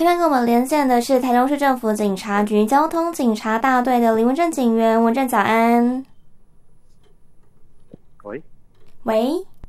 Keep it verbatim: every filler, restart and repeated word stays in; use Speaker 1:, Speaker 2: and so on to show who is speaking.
Speaker 1: 现在跟我们连线的是台中市政府警察局交通警察大队的林文正警员，文正早安。
Speaker 2: 喂，
Speaker 1: 喂，